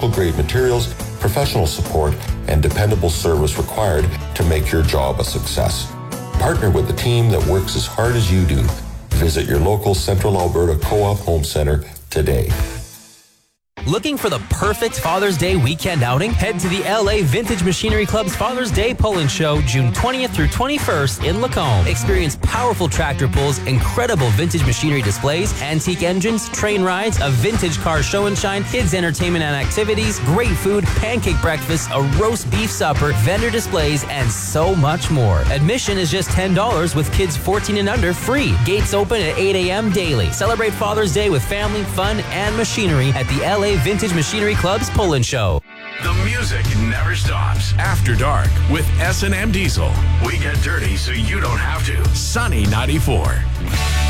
commercial-grade materials, professional support, and dependable service required to make your job a success. Partner with a team that works as hard as you do. Visit your local Central Alberta Co-op Home Centre today. Looking for the perfect Father's Day weekend outing? Head to the LA Vintage Machinery Club's Father's Day Pull-In Show, June 20th through 21st in Lacombe. Experience powerful tractor pulls, incredible vintage machinery displays, antique engines, train rides, a vintage car show and shine, kids entertainment and activities, great food, pancake breakfast, a roast beef supper, vendor displays, and so much more. Admission is just $10 with kids 14 and under free. Gates open at 8 a.m. daily. Celebrate Father's Day with family, fun, and machinery at the LA Vintage Machinery Club's Pull-In Show. The music never stops. After Dark with S&M Diesel. We get dirty so you don't have to. Sunny 94.